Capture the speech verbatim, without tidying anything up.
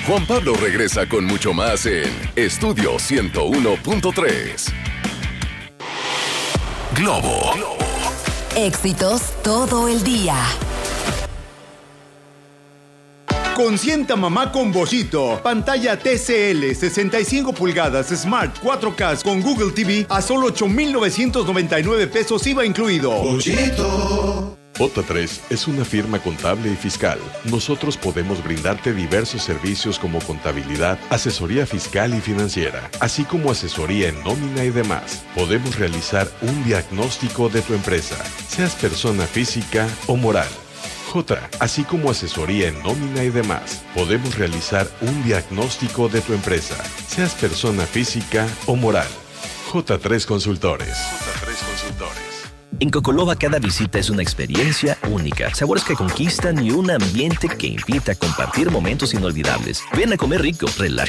Juan Pablo regresa con mucho más en Estudio ciento uno punto tres. Globo. Éxitos todo el día. Consienta mamá con Bollito. Pantalla T C L sesenta y cinco pulgadas Smart cuatro K con Google T V a solo ocho mil novecientos noventa y nueve pesos I V A incluido. Bollito. J tres es una firma contable y fiscal. Nosotros podemos brindarte diversos servicios como contabilidad, asesoría fiscal y financiera, así como asesoría en nómina y demás. Podemos realizar un diagnóstico de tu empresa, seas persona física o moral. J, así como asesoría en nómina y demás. Podemos realizar un diagnóstico de tu empresa, seas persona física o moral. J tres Consultores. J tres Consultores. En Cocoloba cada visita es una experiencia única, sabores que conquistan y un ambiente que invita a compartir momentos inolvidables. Ven a comer rico, relájate